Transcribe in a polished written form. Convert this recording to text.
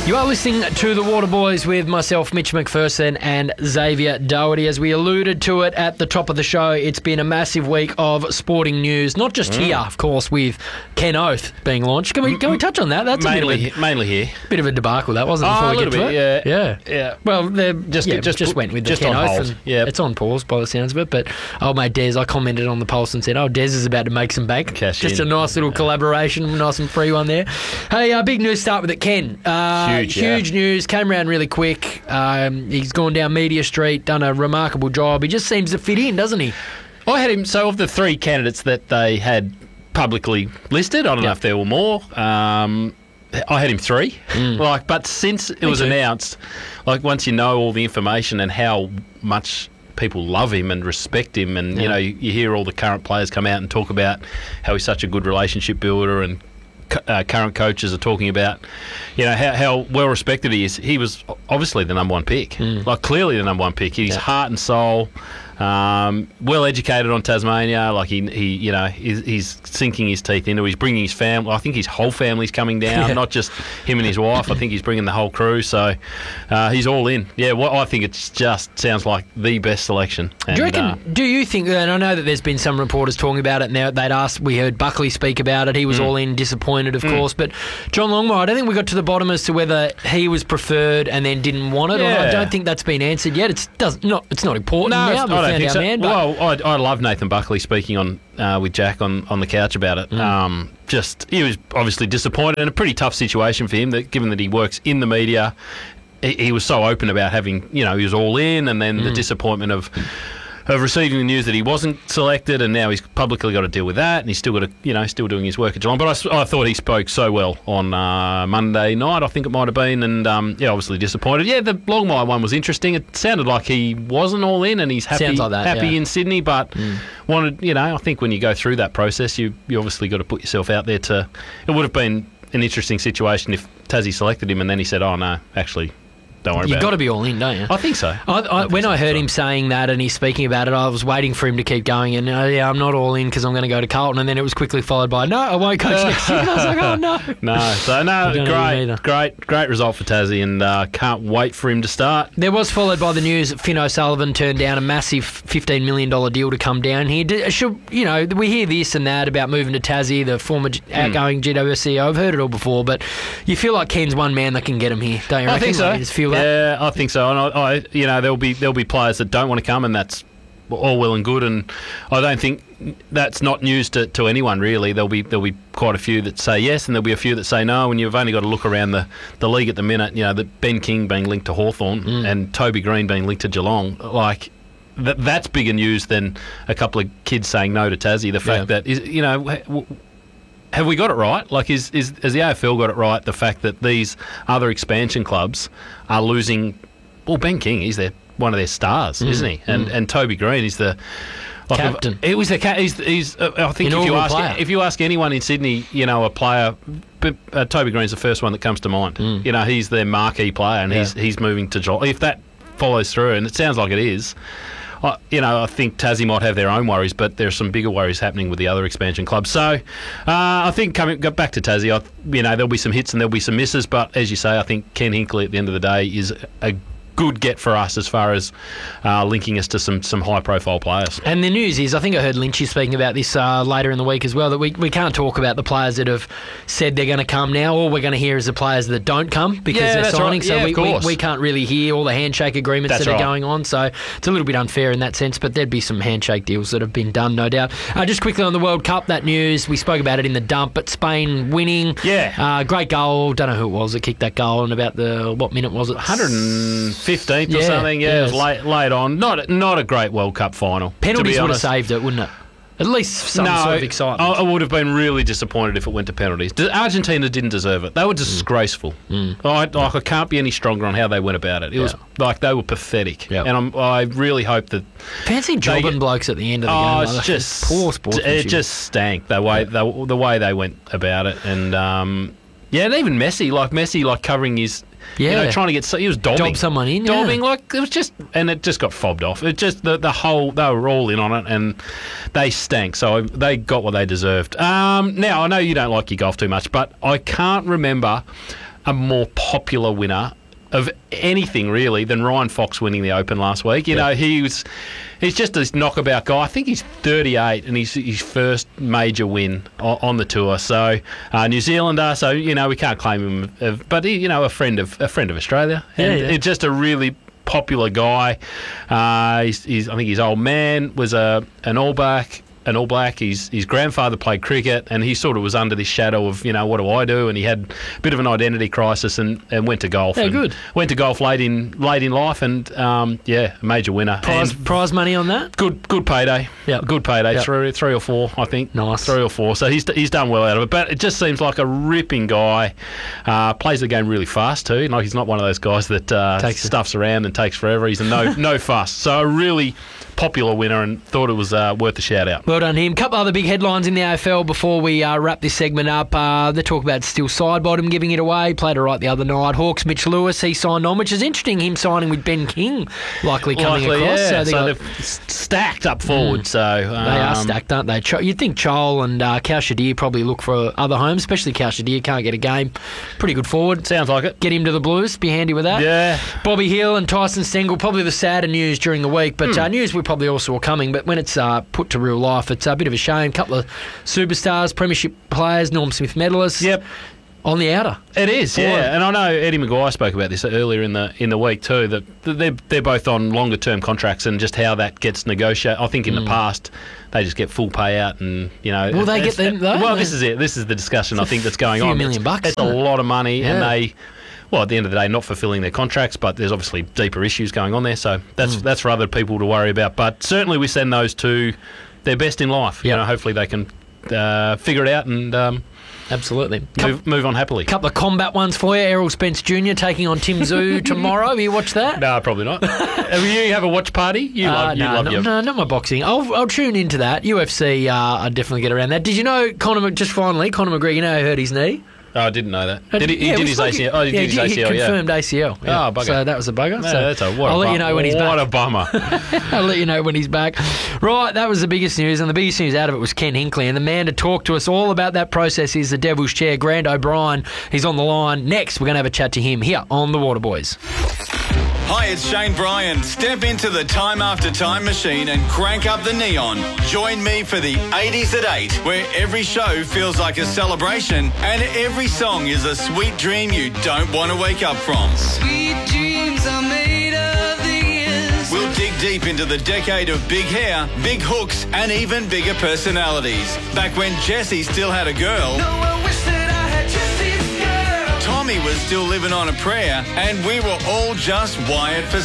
You are listening to The Water Boys with myself, Mitch McPherson, and Xavier Doherty. As we alluded to it at the top of the show, it's been a massive week of sporting news. Not just here, of course, with Ken Oath being launched. Can we touch on that? That's mainly here. Bit of a debacle, that wasn't before we get to it. Yeah. Well, they just went with the Ken Oath. And it's on pause by the sounds of it. But old mate Des, I commented on the Pulse and said, Des is about to make some bank. Cash just in. a nice little collaboration, nice and free one there. Hey, big news start with it, Ken. Huge news, came around really quick. He's gone down Media Street, done a remarkable job. He just seems to fit in, doesn't he? I had him, so of the three candidates that they had publicly listed, I don't know if there were more, I had him three. But since it was announced, once you know all the information and how much people love him and respect him, and you hear all the current players come out and talk about how he's such a good relationship builder, and current coaches are talking about, how well respected he is. He was obviously the number one pick, clearly the number one pick. He's heart and soul, well educated on Tasmania. He's sinking his teeth into. He's bringing his family. I think his whole family's coming down, not just him and his wife. I think he's bringing the whole crew. So he's all in. Yeah, I think it just sounds like the best selection. And, do you think? And I know that there's been some reporters talking about it now. They'd asked. We heard Buckley speak about it. He was all in, disappointed, of course. But John Longmire, I don't think we got to the bottom as to whether he was preferred and then didn't want it. Yeah. Or I don't think that's been answered yet. It's not important. No, now. I don't think so. Man, I love Nathan Buckley speaking on with Jack on the couch about it. He was obviously disappointed, and a pretty tough situation for him, given that he works in the media. He was so open about having, he was all in, and then the disappointment of receiving the news that he wasn't selected, and now he's publicly got to deal with that, and he's still got to, still doing his work at Geelong. But I thought he spoke so well on Monday night, I think it might have been, and obviously disappointed. Yeah, the Longmire one was interesting. It sounded like he wasn't all in, and he's happy in Sydney, but wanted, I think when you go through that process, you obviously got to put yourself out there to. It would have been an interesting situation if Tassie selected him, and then he said, "Oh no, actually." You've got to be all in, don't you? I think so. When I heard him saying that and he's speaking about it, I was waiting for him to keep going. And I'm not all in because I'm going to go to Carlton. And then it was quickly followed by, no, I won't coach next year. And I was like, oh no. Great result for Tassie, and can't wait for him to start. There was followed by the news that Finn O'Sullivan turned down a massive $15 million deal to come down here. We hear this and that about moving to Tassie, the former outgoing GWS CEO. I've heard it all before, but you feel like Ken's one man that can get him here, don't you? I think so. You just feel that? Yeah, I think so. And there'll be players that don't want to come, and that's all well and good. And I don't think that's not news to anyone really. There'll be quite a few that say yes, and there'll be a few that say no. And you've only got to look around the league at the minute. That Ben King being linked to Hawthorn and Toby Green being linked to Geelong. That's bigger news than a couple of kids saying no to Tassie. The fact that have we got it right? Has the AFL got it right? The fact that these other expansion clubs are losing. Well, Ben King, he's one of their stars, isn't he? And Toby Green is the captain. It was the he's. I think if you ask anyone in Sydney, a player, Toby Green's the first one that comes to mind. He's their marquee player, and he's moving to Geelong. If that follows through, and it sounds like it is. I think Tassie might have their own worries, but there's some bigger worries happening with the other expansion clubs. So I think go back to Tassie, there'll be some hits and there'll be some misses, but as you say, I think Ken Hinkley at the end of the day is a good get for us as far as linking us to some high-profile players. And the news is, I think I heard Lynchy speaking about this later in the week as well, that we can't talk about the players that have said they're going to come now. All we're going to hear is the players that don't come because they're signing. Right. So we can't really hear all the handshake agreements that are going on. So it's a little bit unfair in that sense, but there'd be some handshake deals that have been done, no doubt. Just quickly on the World Cup, that news, we spoke about it in the dump, but Spain winning. Yeah. Great goal. Don't know who it was that kicked that goal, and about what minute was it? 15th or something. Yeah, it was late on. Not a great World Cup final. Penalties would have saved it, wouldn't it? At least some sort of excitement. I would have been really disappointed if it went to penalties. Argentina didn't deserve it. They were disgraceful. I can't be any stronger on how they went about it. It was like they were pathetic. Yep. And I really hope that... Fancy jobbing blokes at the end of the game. It's just... Poor sportsmanship. It just stank, the way they went about it. And, and even Messi, covering his... trying to get... He was dobbing. Dob someone in, Dobbing, it was just... And it just got fobbed off. It just... The whole... They were all in on it, and they stank. So they got what they deserved. Now, I know you don't like your golf too much, but I can't remember a more popular winner of anything really than Ryan Fox winning the Open last week. You know, he's just this knockabout guy. I think he's 38 and he's his first major win on the tour. So New Zealander. So we can't claim him, but he, a friend of Australia. And it's just a really popular guy. I think his old man was an All Black. His grandfather played cricket, and he sort of was under this shadow of, what do I do? And he had a bit of an identity crisis and went to golf. Yeah, good. Went to golf late in life, and a major winner. Prize money on that? Good payday. Yeah, good payday. Yep. Three or four, I think. Nice. 3 or 4. So he's done well out of it. But it just seems like a ripping guy. Plays the game really fast too. Like, he's not one of those guys that stuffs around and takes forever. He's a no fuss. So a really popular winner, and thought it was worth a shout out. Well done him. A couple other big headlines in the AFL before we wrap this segment up. They talk about Still Sidebottom giving it away. Played it right the other night. Hawks, Mitch Lewis, he signed on, which is interesting, him signing with Ben King likely coming across. Yeah. So they've stacked up forward. So they are stacked, aren't they? You'd think Chol and Kaushadir probably look for other homes, especially Kaushadir can't get a game. Pretty good forward. Sounds like it. Get him to the Blues. Be handy with that. Yeah. Bobby Hill and Tyson Stengel, probably the sadder news during the week, but news we probably also were coming, but when it's put to real life, it's a bit of a shame. Couple of superstars, premiership players, Norm Smith medalists. Yep. On the outer. It is, yeah. And I know Eddie Maguire spoke about this earlier in the week too, that they're both on longer term contracts, and just how that gets negotiated. I think in the past they just get full payout, and Will they get them though? Well, this is it. This is the discussion I think that's going on. $1 million. It's a lot of money, and they. Well, at the end of the day, not fulfilling their contracts, but there's obviously deeper issues going on there, so that's for other people to worry about. But certainly we send those to their best in life. Yep. Hopefully they can figure it out and absolutely move on happily. Couple of combat ones for you. Errol Spence Jr. taking on Tim Tszyu tomorrow. Have you watched that? No, probably not. You have a watch party? You love not my boxing. I'll tune into that. UFC, I'd definitely get around that. Did you know Conor McGregor, I hurt his knee? Oh, I didn't know that. He did his ACL. Oh, he did his ACL, he confirmed ACL. Yeah. Oh, bugger. So that was a bugger. I'll let you know when he's back. What a bummer. I'll let you know when he's back. Right, that was the biggest news, and the biggest news out of it was Ken Hinkley. And the man to talk to us all about that process is the Devil's Chair, Grant O'Brien. He's on the line. Next, we're going to have a chat to him here on The Waterboys. Hi, it's Shane Bryan. Step into the Time After Time machine and crank up the neon. Join me for the 80s at 8, where every show feels like a celebration and every song is a sweet dream you don't want to wake up from. Sweet dreams are made of these. We'll dig deep into the decade of big hair, big hooks, and even bigger personalities. Back when Jessie still had a girl. No, I wish that I had Jessie's girl. Tommy was still living on a prayer, and we were all just wired for